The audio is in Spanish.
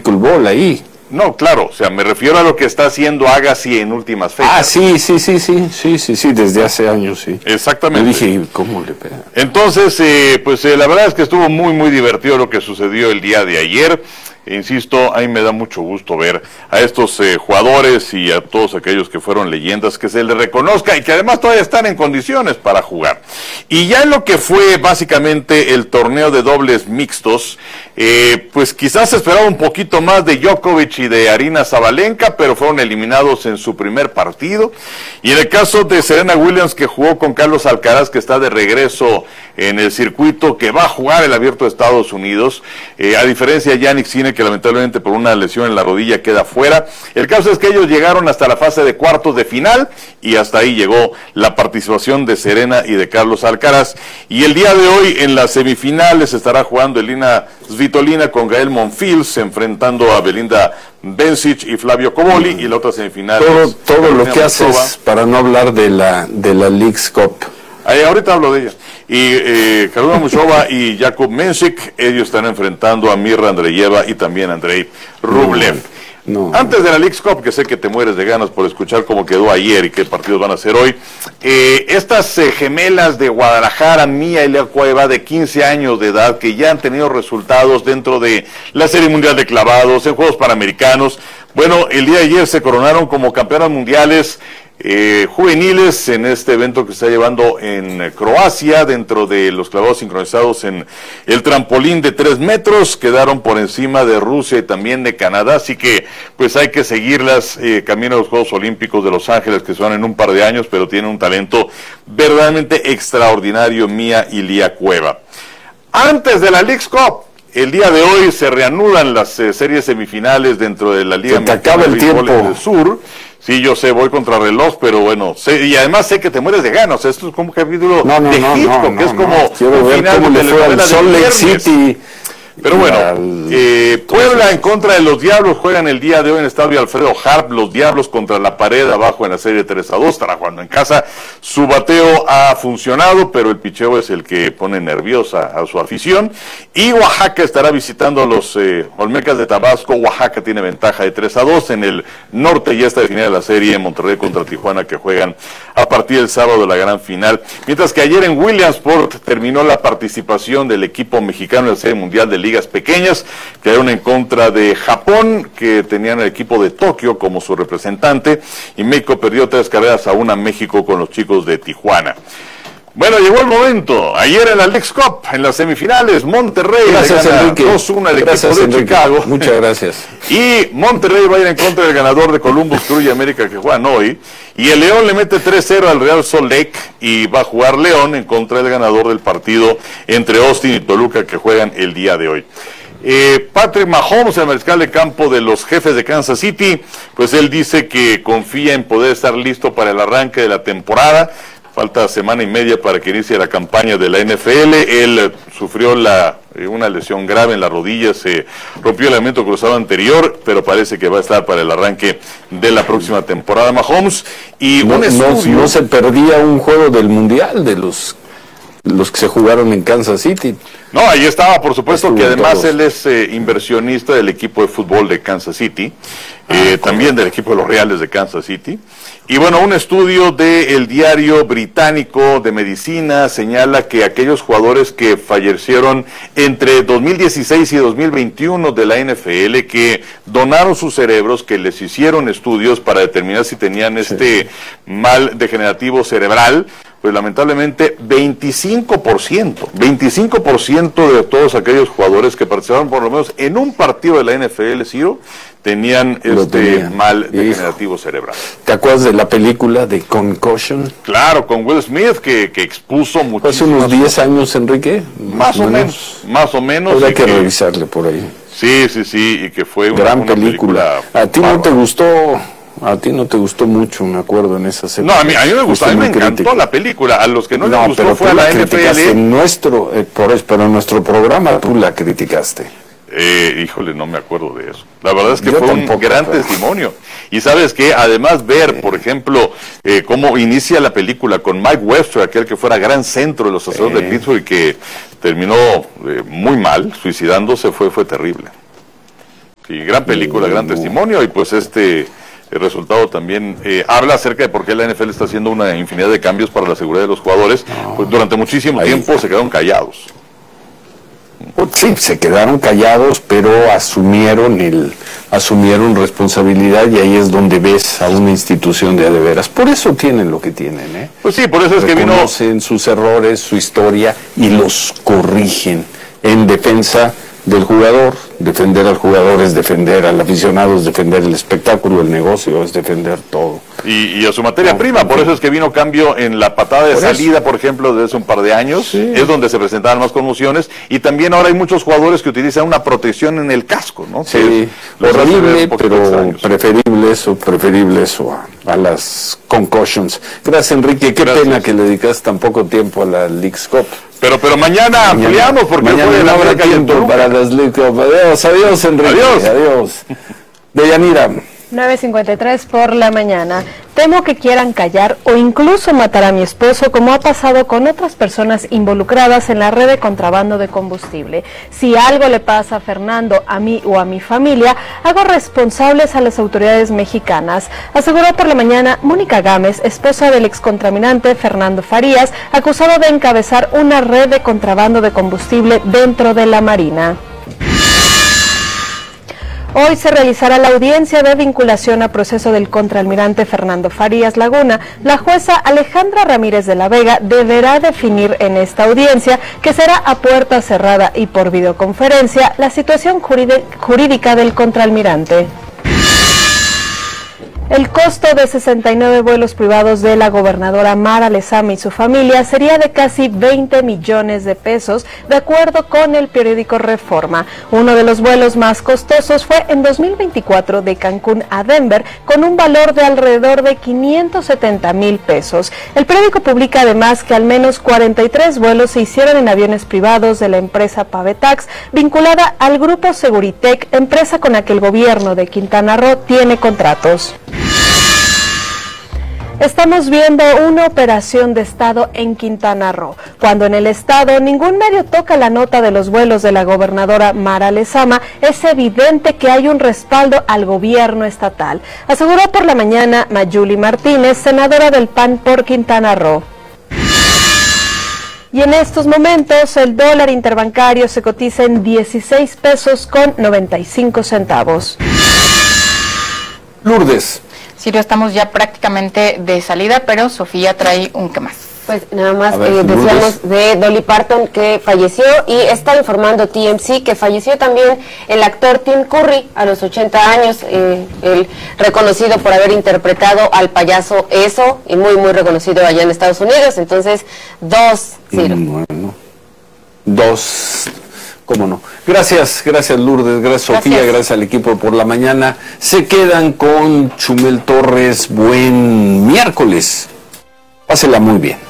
pickleball ahí. No, claro, o sea, me refiero a lo que está haciendo Agassi en últimas fechas. Ah, sí, desde hace años, sí. Exactamente. Yo dije, ¿cómo le pega? Entonces, la verdad es que estuvo muy, muy divertido lo que sucedió el día de ayer. Insisto, a mí me da mucho gusto ver a estos jugadores y a todos aquellos que fueron leyendas, que se les reconozca y que además todavía están en condiciones para jugar. Y ya en lo que fue básicamente el torneo de dobles mixtos, pues quizás se esperaba un poquito más de Djokovic y de Aryna Sabalenka, pero fueron eliminados en su primer partido. Y en el caso de Serena Williams, que jugó con Carlos Alcaraz, que está de regreso en el circuito, que va a jugar el Abierto de Estados Unidos, a diferencia de Jannik Sinner, que lamentablemente por una lesión en la rodilla queda fuera. El caso es que ellos llegaron hasta la fase de cuartos de final y hasta ahí llegó la participación de Serena y de Carlos Alcaraz. Y el día de hoy en las semifinales estará jugando Elina Svitolina con Gael Monfils, enfrentando a Belinda Bencic y Flavio Cobolli, y la otra semifinal. Todo lo que haces para no hablar de la Leagues Cup. Ahorita hablo de ella. Y Karolina Muchova y Jakub Mensik, ellos están enfrentando a Mirra Andreeva y también a Andrei Rublev. Antes de la Leagues Cup, que sé que te mueres de ganas por escuchar cómo quedó ayer y qué partidos van a hacer hoy, estas gemelas de Guadalajara, Mía y Lea Cueva, de 15 años de edad, que ya han tenido resultados dentro de la Serie Mundial de Clavados, en Juegos Panamericanos. Bueno, el día de ayer se coronaron como campeonas mundiales juveniles en este evento que se está llevando en Croacia, dentro de los clavados sincronizados en el trampolín de 3 metros. Quedaron por encima de Rusia y también de Canadá, así que pues hay que seguirlas camino a los Juegos Olímpicos de Los Ángeles, que son en un par de años, pero tienen un talento verdaderamente extraordinario, Mía y Lea Cueva. Antes de la Leagues Cup, el día de hoy se reanudan las series semifinales dentro de la Liga Mexicana de Béisbol del Sur. Sí, yo sé, voy contra reloj, pero bueno, y además sé que te mueres de ganas. Esto es como un capítulo de Hitchcock, que es como quiero ver cómo le fue al Salt Lake City. Pero bueno, Puebla en contra de los Diablos juegan el día de hoy en el estadio Alfredo Harp. Los Diablos contra la pared abajo en la serie 3-2, estará jugando en casa. Su bateo ha funcionado, pero el picheo es el que pone nerviosa a su afición. Y Oaxaca estará visitando a los Olmecas de Tabasco. Oaxaca tiene ventaja de 3-2. En el norte ya está definida la serie, Monterrey contra Tijuana, que juegan a partir del sábado de la gran final. Mientras que ayer en Williamsport terminó la participación del equipo mexicano en la Serie Mundial de Ligas Pequeñas, quedaron en contra de Japón, que tenían el equipo de Tokio como su representante, y México perdió 3-1 a México con los chicos de Tijuana. Bueno, llegó el momento. Ayer en la Leagues Cup, en las semifinales, Monterrey gracias, gana Enrique. 2-1 al equipo de Enrique. Chicago. Muchas gracias. Y Monterrey va a ir en contra del ganador de Columbus Crew y América, que juegan hoy. Y el León le mete 3-0 al Real Salt Lake, y va a jugar León en contra del ganador del partido entre Austin y Toluca, que juegan el día de hoy. Patrick Mahomes, el mariscal de campo de los Jefes de Kansas City, pues él dice que confía en poder estar listo para el arranque de la temporada. Falta semana y media para que inicie la campaña de la NFL. Él sufrió una lesión grave en la rodilla, se rompió el ligamento cruzado anterior, pero parece que va a estar para el arranque de la próxima temporada Mahomes. Y no se perdía un juego del Mundial de los que se jugaron en Kansas City. No, ahí estaba, por supuesto, que además él es inversionista del equipo de fútbol de Kansas City, también del equipo de los Reales de Kansas City. Y bueno, un estudio del diario británico de medicina señala que aquellos jugadores que fallecieron entre 2016 y 2021 de la NFL, que donaron sus cerebros, que les hicieron estudios para determinar si tenían mal degenerativo cerebral, pues lamentablemente 25% de todos aquellos jugadores que participaron por lo menos en un partido de la NFL, Ciro, tenían mal degenerativo cerebral. ¿Te acuerdas de la película de Concussion? Claro, con Will Smith, que expuso muchísimo. Hace unos 10 años, Enrique. Más o menos. Habrá que revisarle por ahí. Sí, y que fue una gran película. ¿A ti no te gustó? A ti no te gustó mucho, me acuerdo, en esa serie. No, a mí me gustó, a mí me encantó la película. A los que no les gustó fue a la NFL. Pero en nuestro programa tú la criticaste. Híjole, no me acuerdo de eso. La verdad es que fue un gran testimonio. Y sabes que además ver, por ejemplo, cómo inicia la película con Mike Webster, aquel que fuera gran centro de los Aceros de Pittsburgh y que terminó muy mal, suicidándose, fue terrible. Sí, gran película, gran testimonio, y pues el resultado también habla acerca de por qué la NFL está haciendo una infinidad de cambios para la seguridad de los jugadores. Pues durante muchísimo tiempo se quedaron callados. Sí, se quedaron callados, pero asumieron responsabilidad, y ahí es donde ves a una institución de veras. Por eso tienen lo que tienen, ¿eh? Pues sí, por eso es que reconocen sus errores, su historia, y los corrigen en defensa del jugador. Defender al jugador es defender al aficionado, es defender el espectáculo, el negocio, es defender todo. Y a su materia prima, por eso es que vino cambio en la patada de salida, por ejemplo, desde hace un par de años, es donde se presentaban más conmociones, y también ahora hay muchos jugadores que utilizan una protección en el casco, ¿no? Sí, horrible, pero preferible eso a las concussions. Gracias, Enrique, qué pena que le dedicas tan poco tiempo a la Leagues Cup. Pero mañana ampliamos, porque mañana no habrá tiempo para las Leagues Cup. Adiós, Enrique. Adiós. Deyanira. 9:53 por la mañana. Temo que quieran callar o incluso matar a mi esposo, como ha pasado con otras personas involucradas en la red de contrabando de combustible. Si algo le pasa a Fernando, a mí o a mi familia, hago responsables a las autoridades mexicanas, aseguró por la mañana Mónica Gámez, esposa del excontaminante Fernando Farías, acusado de encabezar una red de contrabando de combustible dentro de la Marina. Hoy se realizará la audiencia de vinculación a proceso del contraalmirante Fernando Farías Laguna. La jueza Alejandra Ramírez de la Vega deberá definir en esta audiencia, que será a puerta cerrada y por videoconferencia, la situación jurídica del contraalmirante. El costo de 69 vuelos privados de la gobernadora Mara Lezama y su familia sería de casi 20 millones de pesos, de acuerdo con el periódico Reforma. Uno de los vuelos más costosos fue en 2024 de Cancún a Denver, con un valor de alrededor de 570,000 pesos. El periódico publica además que al menos 43 vuelos se hicieron en aviones privados de la empresa Pavetax, vinculada al grupo Seguritech, empresa con la que el gobierno de Quintana Roo tiene contratos. Estamos viendo una operación de Estado en Quintana Roo. Cuando en el Estado ningún medio toca la nota de los vuelos de la gobernadora Mara Lezama, es evidente que hay un respaldo al gobierno estatal, aseguró por la mañana Mayuli Martínez, senadora del PAN por Quintana Roo. Y en estos momentos el dólar interbancario se cotiza en 16 pesos con 95 centavos. Lourdes. Sirio, estamos ya prácticamente de salida, pero Sofía trae un qué más. Pues nada más decíamos de Dolly Parton, que falleció, y está informando TMZ que falleció también el actor Tim Curry a los 80 años, el reconocido por haber interpretado al payaso Eso, y muy reconocido allá en Estados Unidos. Entonces, Ciro. Bueno, cómo no. Gracias Lourdes, gracias Sofía, gracias al equipo por la mañana. Se quedan con Chumel Torres. Buen miércoles. Pásela muy bien.